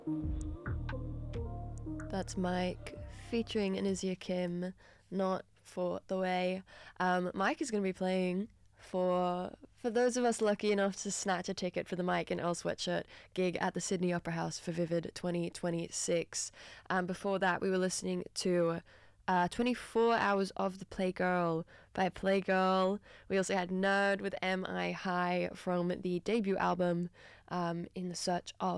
That's Mike featuring Anizia Kim, Not for the Way. Mike is going to be playing for those of us lucky enough to snatch a ticket for the Mike and Earl Sweatshirt gig at the Sydney Opera House for Vivid 2026. Before that, we were listening to 24 Hours of the Playgirl by Playgirl. We also had Nerd with M.I. High from the debut album, In the Search of ...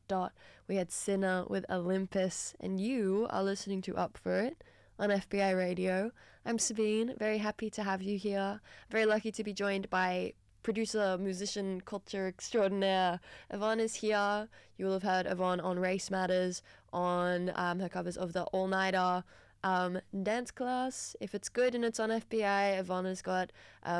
We had Sinner with Olympus, and you are listening to Up For It on FBI Radio. I'm Sabine, very happy to have you here. Very lucky to be joined by producer, musician, culture extraordinaire. Yvonne is here. You will have heard Yvonne on Race Matters, on her covers of the All Nighter, Dance Class. If it's good and it's on FBI, Yvonne has got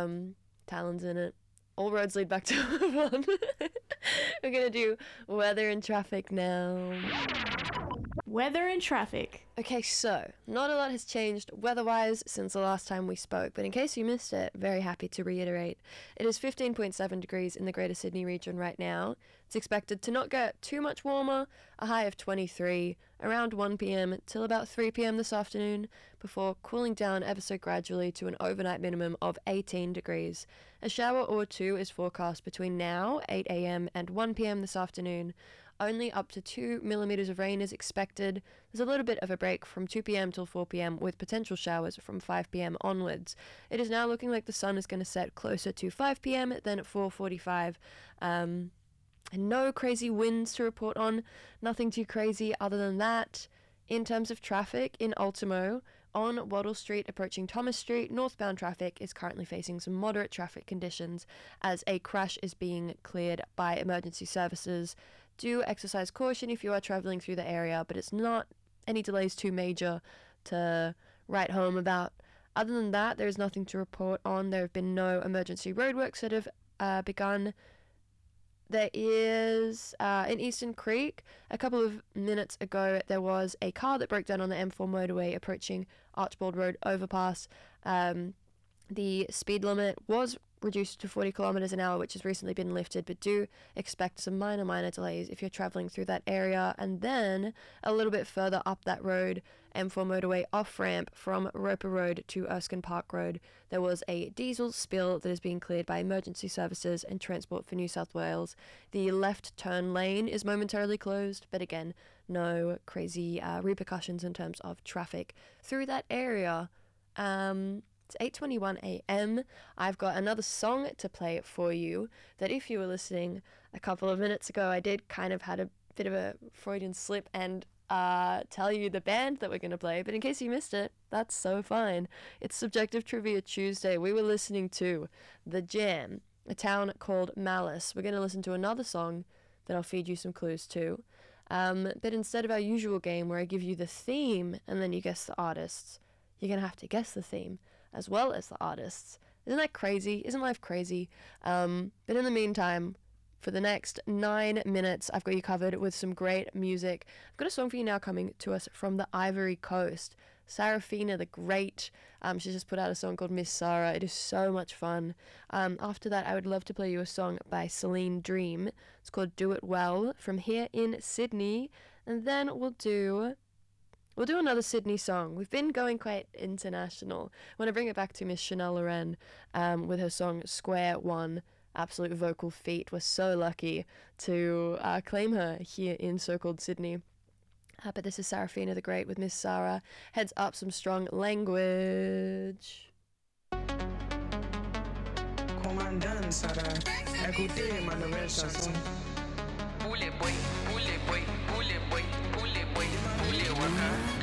talons in it. All roads lead back to Yvonne. We're gonna do Weather and Traffic now. Weather and traffic. Okay, so not a lot has changed weather-wise since the last time we spoke, but in case you missed it, very happy to reiterate. It is 15.7 degrees in the Greater Sydney region right now. It's expected to not get too much warmer, a high of 23, around 1 p.m. till about 3 p.m. this afternoon, before cooling down ever so gradually to an overnight minimum of 18 degrees. A shower or two is forecast between now, 8 a.m. and 1 p.m. this afternoon. Only up to 2 millimeters of rain is expected. There's a little bit of a break from 2 p.m. till 4 p.m. with potential showers from 5 p.m. onwards. It is now looking like the sun is going to set closer to 5 p.m. than at 4:45. And no crazy winds to report on. Nothing too crazy other than that. In terms of traffic, in Ultimo, on Wattle Street approaching Thomas Street, northbound traffic is currently facing some moderate traffic conditions as a crash is being cleared by emergency services. Do exercise caution if you are travelling through the area, but it's not any delays too major to write home about. Other than that, there is nothing to report on. There have been no emergency roadworks that have begun. There is, in Eastern Creek, a couple of minutes ago, there was a car that broke down on the M4 motorway approaching Archbold Road overpass. The speed limit was reduced to 40 kilometers an hour, which has recently been lifted, but do expect some minor delays if you're traveling through that area. And then a little bit further up that road, M4 motorway off-ramp from Roper Road to Erskine Park Road, there was a diesel spill that is being cleared by emergency services and Transport for New South Wales. The left turn lane is momentarily closed, but again, no crazy repercussions in terms of traffic through that area. It's 8:21 a.m. I've got another song to play for you that if you were listening a couple of minutes ago, I did kind of had a bit of a Freudian slip and tell you the band that we're going to play, but in case you missed it, that's so fine. It's Subjective Trivia Tuesday. We were listening to The Jam, a town called Malice. We're going to listen to another song that I'll feed you some clues to, but instead of our usual game where I give you the theme and then you guess the artists, you're going to have to guess the theme as well as the artists. Isn't that crazy? Isn't life crazy? But in the meantime, for the next 9 minutes, I've got you covered with some great music. I've got a song for you now coming to us from the Ivory Coast. Sarafina the Great. She's just put out a song called Miss Sarah. It is so much fun. After that, I would love to play you a song by Celine Dream. It's called Do It Well from here in Sydney. And then we'll do another Sydney song. We've been going quite international. I want to bring it back to Miss Chanel Loren with her song Square One. Absolute vocal feat. We're so lucky to claim her here in so-called Sydney. But this is Sarafina the Great with Miss Sarah. Heads up, some strong language. Comandanza, écoutez ma nouvelle chanson. Poulet boy, poulet boy, poulet boy, poulet boy, poulet waka.